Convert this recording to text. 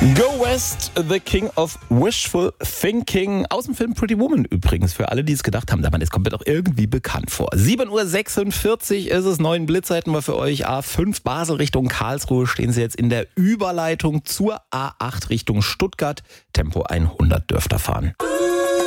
Go West, the King of Wishful Thinking. Aus dem Film Pretty Woman übrigens. Für alle, die es gedacht haben, aber das kommt mir doch irgendwie bekannt vor. 7.46 Uhr ist es, 9 Blitzzeiten wir für euch. A5 Basel Richtung Karlsruhe stehen Sie jetzt in der Überleitung zur A8 Richtung Stuttgart. Tempo 100 dürft ihr fahren.